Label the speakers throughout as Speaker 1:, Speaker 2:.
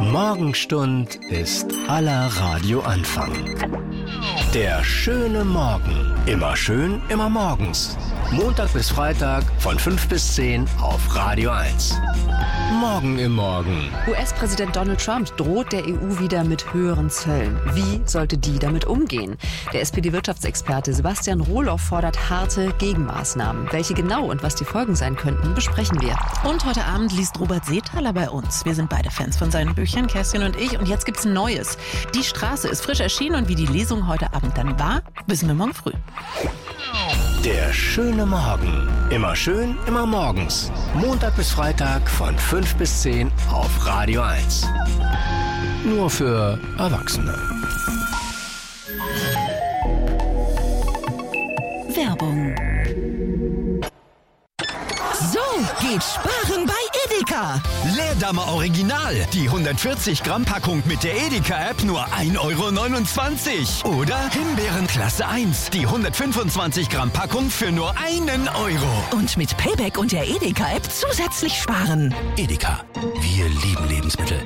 Speaker 1: Morgenstund ist aller Radioanfang. Der schöne Morgen. Immer schön, immer morgens. Montag bis Freitag von 5 bis 10 auf Radio 1. Morgen im Morgen.
Speaker 2: US-Präsident Donald Trump droht der EU wieder mit höheren Zöllen. Wie sollte die damit umgehen? Der SPD-Wirtschaftsexperte Sebastian Rohloff fordert harte Gegenmaßnahmen. Welche genau und was die Folgen sein könnten, besprechen wir.
Speaker 3: Und heute Abend liest Robert Seethaler bei uns. Wir sind beide Fans von seinen Büchern, Kerstin und ich. Und jetzt gibt's ein neues. Die Straße ist frisch erschienen und wie die Lesung heute Abend dann war, wissen wir morgen früh.
Speaker 1: Der schöne Morgen. Immer schön, immer morgens. Montag bis Freitag von 5 bis 10 auf Radio 1. Nur für Erwachsene.
Speaker 4: Werbung. So geht Sparen bei Edeka.
Speaker 5: Leerdammer Original. Die 140 Gramm Packung mit der Edeka-App nur 1,29 € Oder Himbeeren Klasse 1. Die 125 Gramm Packung für nur 1 €.
Speaker 4: Und mit Payback und der Edeka-App zusätzlich sparen.
Speaker 5: Edeka. Wir lieben Lebensmittel.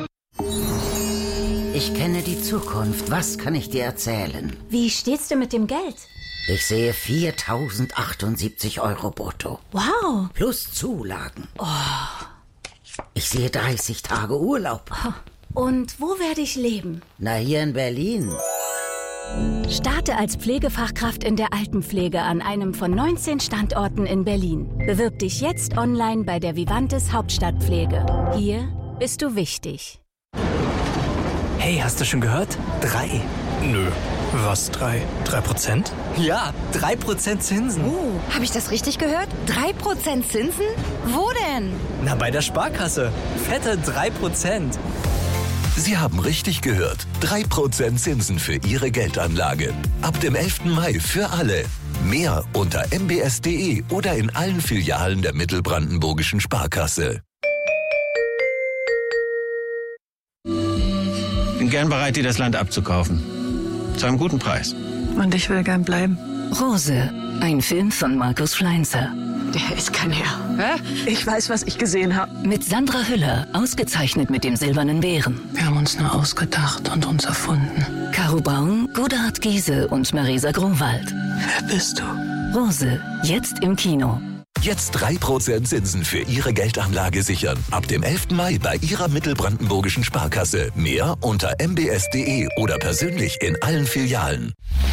Speaker 6: Ich kenne die Zukunft. Was kann ich dir erzählen?
Speaker 7: Wie steht's denn mit dem Geld?
Speaker 6: Ich sehe 4.078 € brutto.
Speaker 7: Wow.
Speaker 6: Plus Zulagen.
Speaker 7: Oh.
Speaker 6: Ich sehe 30 Tage Urlaub.
Speaker 7: Und wo werde ich leben?
Speaker 6: Na, hier in Berlin.
Speaker 7: Starte als Pflegefachkraft in der Altenpflege an einem von 19 Standorten in Berlin. Bewirb dich jetzt online bei der Vivantes Hauptstadtpflege. Hier bist du wichtig.
Speaker 8: Hey, hast du schon gehört? 3.
Speaker 9: Nö. Was, 3? 3%?
Speaker 8: Ja, 3% Zinsen.
Speaker 10: Habe ich das richtig gehört? 3% Zinsen? Wo denn?
Speaker 8: Na, bei der Sparkasse. Fette 3%.
Speaker 5: Sie haben richtig gehört. 3% Zinsen für Ihre Geldanlage. Ab dem 11. Mai für alle. Mehr unter mbs.de oder in allen Filialen der Mittelbrandenburgischen Sparkasse.
Speaker 11: Bin gern bereit, dir das Land abzukaufen. Zu einem guten Preis.
Speaker 12: Und ich will gern bleiben.
Speaker 4: Rose, ein Film von Markus Schleinzer.
Speaker 12: Der ist kein Herr. Hä? Ich weiß, was ich gesehen habe.
Speaker 4: Mit Sandra Hüller, ausgezeichnet mit dem Silbernen Bären.
Speaker 12: Wir haben uns nur ausgedacht und uns erfunden.
Speaker 4: Caro Braun, Godehard Giese und Marisa Grunwald.
Speaker 12: Wer bist du?
Speaker 4: Rose, jetzt im Kino.
Speaker 5: Jetzt 3% Zinsen für Ihre Geldanlage sichern. Ab dem 11. Mai bei Ihrer Mittelbrandenburgischen Sparkasse. Mehr unter mbs.de oder persönlich in allen Filialen.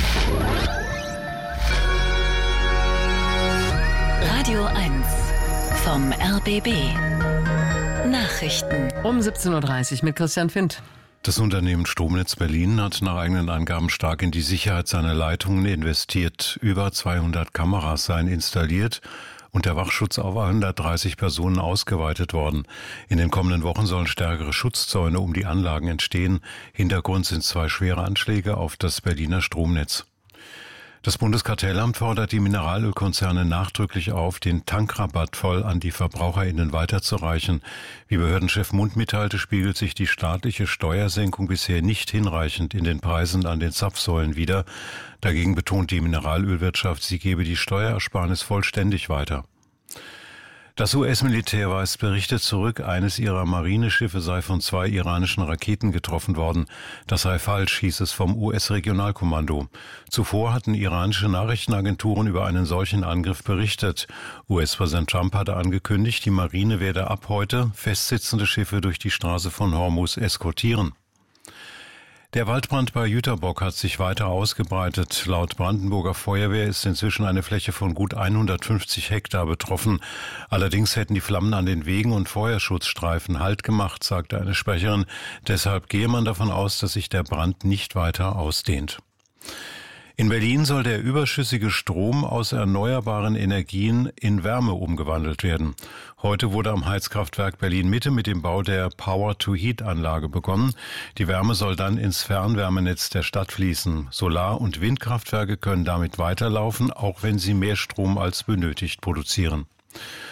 Speaker 4: Radio 1 vom RBB. Nachrichten.
Speaker 2: Um 17.30 Uhr mit Christian Findt.
Speaker 13: Das Unternehmen Stromnetz Berlin hat nach eigenen Angaben stark in die Sicherheit seiner Leitungen investiert. Über 200 Kameras seien installiert und der Wachschutz auf 130 Personen ausgeweitet worden. In den kommenden Wochen sollen stärkere Schutzzäune um die Anlagen entstehen. Hintergrund sind 2 schwere Anschläge auf das Berliner Stromnetz. Das Bundeskartellamt fordert die Mineralölkonzerne nachdrücklich auf, den Tankrabatt voll an die VerbraucherInnen weiterzureichen. Wie Behördenchef Mund mitteilte, spiegelt sich die staatliche Steuersenkung bisher nicht hinreichend in den Preisen an den Zapfsäulen wider. Dagegen betont die Mineralölwirtschaft, sie gebe die Steuerersparnis vollständig weiter. Das US-Militär weist Berichte zurück, eines ihrer Marineschiffe sei von 2 iranischen Raketen getroffen worden. Das sei falsch, hieß es vom US-Regionalkommando. Zuvor hatten iranische Nachrichtenagenturen über einen solchen Angriff berichtet. US-Präsident Trump hatte angekündigt, die Marine werde ab heute festsitzende Schiffe durch die Straße von Hormuz eskortieren. Der Waldbrand bei Jüterbock hat sich weiter ausgebreitet. Laut Brandenburger Feuerwehr ist inzwischen eine Fläche von gut 150 Hektar betroffen. Allerdings hätten die Flammen an den Wegen und Feuerschutzstreifen Halt gemacht, sagte eine Sprecherin. Deshalb gehe man davon aus, dass sich der Brand nicht weiter ausdehnt. In Berlin soll der überschüssige Strom aus erneuerbaren Energien in Wärme umgewandelt werden. Heute wurde am Heizkraftwerk Berlin-Mitte mit dem Bau der Power-to-Heat-Anlage begonnen. Die Wärme soll dann ins Fernwärmenetz der Stadt fließen. Solar- und Windkraftwerke können damit weiterlaufen, auch wenn sie mehr Strom als benötigt produzieren.